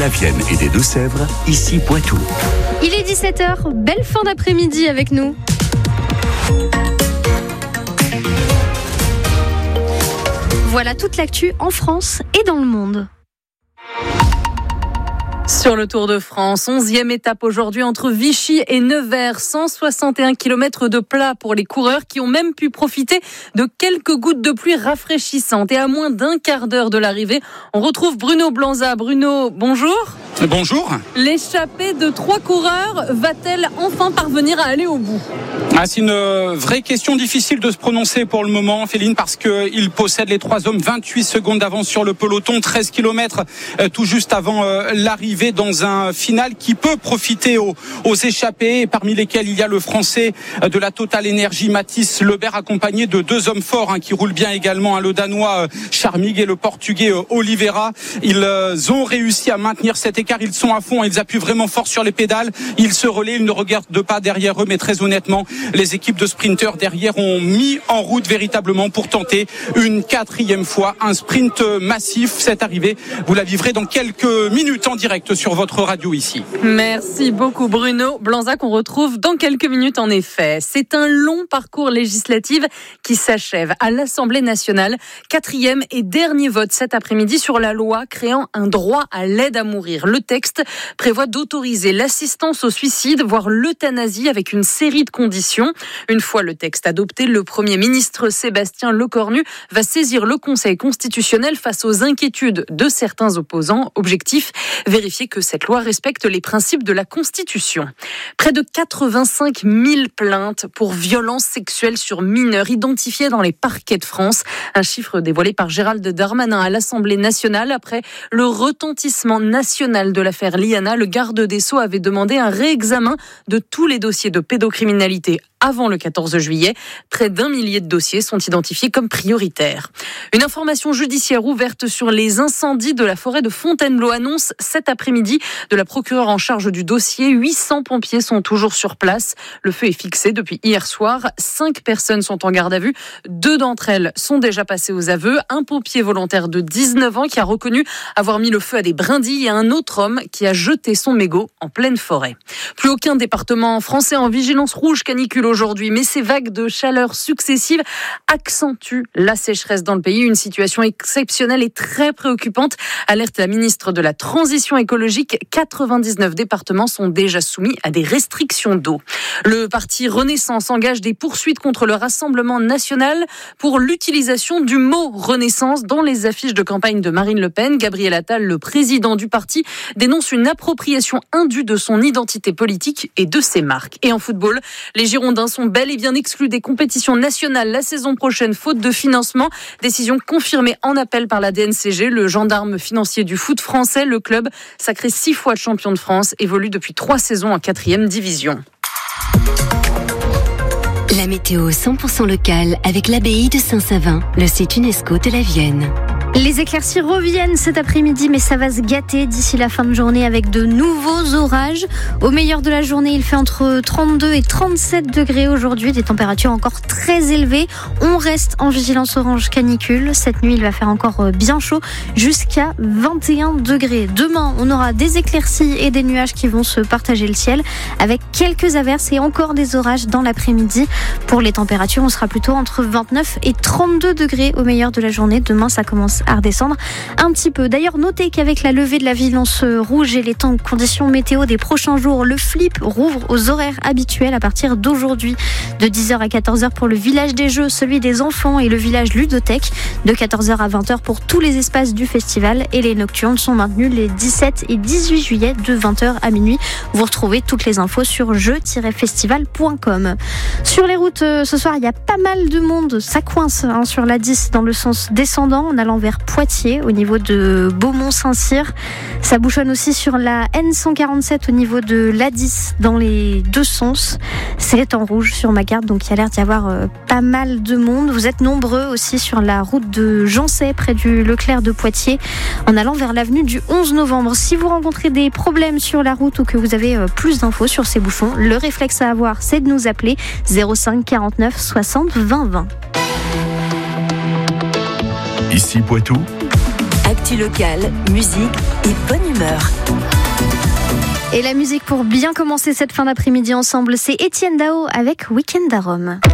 La Vienne et des Deux-Sèvres, ici Poitou. Il est 17h, belle fin d'après-midi avec nous. Voilà toute l'actu en France et dans le monde. Sur le Tour de France, 11e étape aujourd'hui entre Vichy et Nevers. 161 km de plat pour les coureurs qui ont même pu profiter de quelques gouttes de pluie rafraîchissantes. Et à moins d'un quart d'heure de l'arrivée, on retrouve Bruno Blanza. Bruno, bonjour. Bonjour. L'échappée de 3 coureurs va-t-elle enfin parvenir à aller au bout ? C'est une vraie question difficile de se prononcer pour le moment, Féline, parce qu'ils possèdent les 3 hommes 28 secondes d'avance sur le peloton, 13 km tout juste avant l'arrivée dans un final qui peut profiter aux échappés, parmi lesquels il y a le Français de la Total Energy, Mathis Lebert, accompagné de 2 hommes forts qui roulent bien également, le Danois Charmig et le Portugais Oliveira. Ils ont réussi à maintenir cet écart, ils sont à fond, ils appuient vraiment fort sur les pédales, ils se relaient, ils ne regardent pas derrière eux, mais très honnêtement, les équipes de sprinteurs derrière ont mis en route véritablement pour tenter une 4e fois un sprint massif. Cette arrivée, vous la vivrez dans quelques minutes en direct sur votre radio ici. Merci beaucoup Bruno Blanza, qu'on retrouve dans quelques minutes en effet. C'est un long parcours législatif qui s'achève à l'Assemblée nationale. 4e et dernier vote cet après-midi sur la loi créant un droit à l'aide à mourir. Le texte prévoit d'autoriser l'assistance au suicide, voire l'euthanasie avec une série de conditions. Une fois le texte adopté, le Premier ministre Sébastien Lecornu va saisir le Conseil constitutionnel face aux inquiétudes de certains opposants. Objectif, vérifier que cette loi respecte les principes de la Constitution. Près de 85 000 plaintes pour violences sexuelles sur mineurs identifiées dans les parquets de France. Un chiffre dévoilé par Gérald Darmanin à l'Assemblée nationale. Après le retentissement national de l'affaire Liana, le garde des Sceaux avait demandé un réexamen de tous les dossiers de pédocriminalité avant le 14 juillet. Près d'1 millier de dossiers sont identifiés comme prioritaires. Une information judiciaire ouverte sur les incendies de la forêt de Fontainebleau annonce cet après-midi de la procureure en charge du dossier. 800 pompiers sont toujours sur place. Le feu est fixé depuis hier soir. 5 personnes sont en garde à vue. 2 d'entre elles sont déjà passées aux aveux. Un pompier volontaire de 19 ans qui a reconnu avoir mis le feu à des brindilles et un autre homme qui a jeté son mégot en pleine forêt. Plus aucun département français en vigilance rouge canicule aujourd'hui, mais ces vagues de chaleur successives accentuent la sécheresse dans le pays. Une situation exceptionnelle et très préoccupante, alerte la ministre de la Transition écologique. 99 départements sont déjà soumis à des restrictions d'eau. Le parti Renaissance engage des poursuites contre le Rassemblement national pour l'utilisation du mot Renaissance dans les affiches de campagne de Marine Le Pen. Gabriel Attal, le président du parti, dénonce une appropriation indue de son identité politique et de ses marques. Et en football, les Girondins sont bel et bien exclus des compétitions nationales la saison prochaine, faute de financement. Décision confirmée en appel par la DNCG. Le gendarme financier du foot français, le club, sacré 6 fois champion de France, évolue depuis 3 saisons en 4e division. La météo 100% locale avec l'abbaye de Saint-Savin, le site UNESCO de la Vienne. Les éclaircies reviennent cet après-midi, mais ça va se gâter d'ici la fin de journée avec de nouveaux orages. Au meilleur de la journée, il fait entre 32 et 37 degrés aujourd'hui, des températures encore très élevées. On reste en vigilance orange canicule. Cette nuit, il va faire encore bien chaud, jusqu'à 21 degrés. Demain, on aura des éclaircies et des nuages qui vont se partager le ciel, avec quelques averses et encore des orages dans l'après-midi. Pour les températures, on sera plutôt entre 29 et 32 degrés au meilleur de la journée. Demain, ça commence à redescendre un petit peu. D'ailleurs, notez qu'avec la levée de la vigilance rouge et les conditions météo des prochains jours, le flip rouvre aux horaires habituels à partir d'aujourd'hui, de 10h à 14h pour le village des jeux, celui des enfants et le village ludothèque, de 14h à 20h pour tous les espaces du festival, et les nocturnes sont maintenus les 17 et 18 juillet de 20h à minuit. Vous retrouvez toutes les infos sur jeux-festival.com. Sur les routes, ce soir, il y a pas mal de monde. Ça coince sur la 10 dans le sens descendant en allant vers Poitiers au niveau de Beaumont-Saint-Cyr. Ça bouchonne aussi sur la N147 au niveau de l'A10 dans les deux sens. C'est en rouge sur ma carte, donc il y a l'air d'y avoir pas mal de monde. Vous êtes nombreux aussi sur la route de Jancet près du Leclerc de Poitiers en allant vers l'avenue du 11 novembre. Si vous rencontrez des problèmes sur la route ou que vous avez plus d'infos sur ces bouchons, le réflexe à avoir, c'est de nous appeler 05 49 60 20 20. Ici Poitou, Actu locale, musique et bonne humeur. Et la musique pour bien commencer cette fin d'après-midi ensemble, c'est Étienne Dao avec Week-end à Rome.